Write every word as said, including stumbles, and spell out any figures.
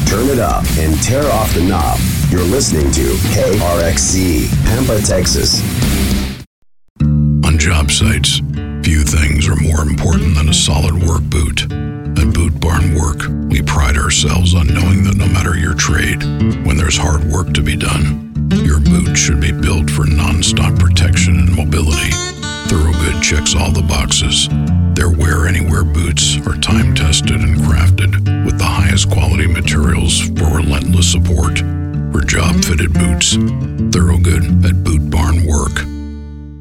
Turn it up and tear off the knob. You're listening to K R X Z, Pampa, Texas. On job sites, few things are more important than a solid work boot. At Boot Barn Work, we pride ourselves on knowing that no matter your trade, when there's hard work to be done, your boot should be built for non-stop protection and mobility. Thorogood checks all the boxes. Their Wear Anywhere boots are time-tested and crafted with the highest quality materials for relentless support. For job-fitted boots, Thorogood at Boot Barn Work.